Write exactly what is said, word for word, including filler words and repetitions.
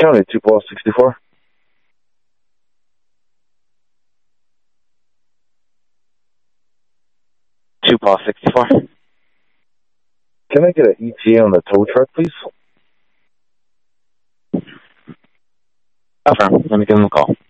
County, two Paul sixty-four. two Paul sixty-four. Can I get an E T A on the tow truck, please? Affirm. Let me give him a call.